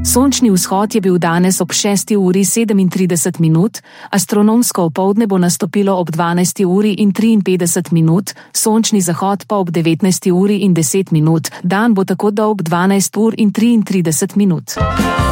Sončni vzhod je bil danes ob 6:37, astronomsko opoldne bo nastopilo ob 12:53, sončni zahod pa ob 19:10. Dan bo tako dolg 12:33.